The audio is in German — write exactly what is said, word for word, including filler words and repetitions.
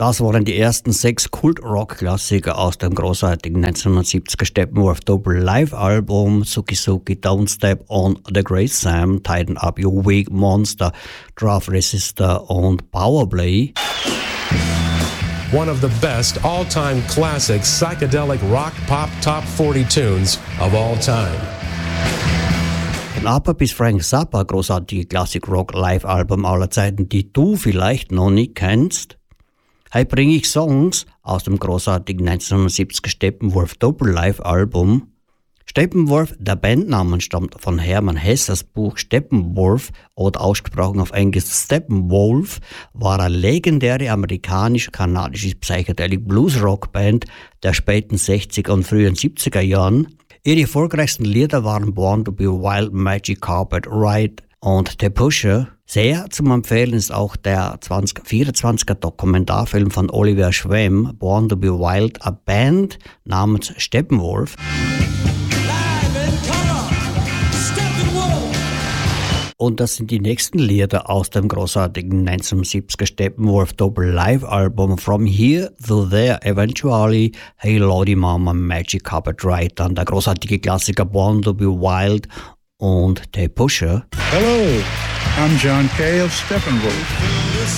Das waren die ersten sechs Kult-Rock-Klassiker aus dem großartigen neunzehnhundertsiebziger Steppenwolf Double Live-Album Suki Suki, Don't Step on the Great Sam, Tighten Up Your Weak Monster, Draft Resistor und Powerplay. One of the best all-time classic psychedelic rock pop top forty tunes of all time. Von ABBA bis Frank Zappa, großartige Classic-Rock-Live-Album aller Zeiten, die du vielleicht noch nicht kennst. Heute bringe ich Songs aus dem großartigen neunzehnhundertsiebziger Steppenwolf Double Live-Album. Steppenwolf, der Bandname, stammt von Hermann Hessers Buch Steppenwolf oder ausgesprochen auf Englisch Steppenwolf, war eine legendäre amerikanisch-kanadische Psychedelic-Blues-Rock-Band der späten sechziger und frühen siebziger Jahren. Ihre erfolgreichsten Lieder waren Born to be Wild, Magic Carpet Ride und The Pusher. Sehr zum Empfehlen ist auch der zwanzig vierundzwanziger Dokumentarfilm von Oliver Schwemm, Born to be Wild, a Band namens Steppenwolf. Und das sind die nächsten Lieder aus dem großartigen neunzehnhundertsiebziger Steppenwolf Double Live Album From Here to There, Eventually, Hey Lordy Mama, Magic Carpet Ride, dann der großartige Klassiker Born to be Wild und The Pusher. Hello, I'm John Kay of Steppenwolf.